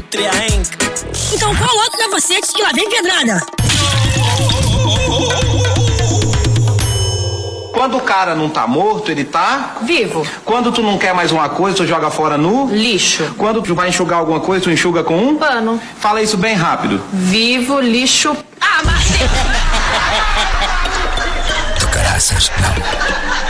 pátria, hein? Então qual outro é você que lá vem pedrada? Quando o cara não tá morto, ele tá vivo. Quando tu não quer mais uma coisa, tu joga fora no lixo. Quando tu vai enxugar alguma coisa, tu enxuga com um pano. Fala isso bem rápido. Vivo, lixo. Tu caraças, não.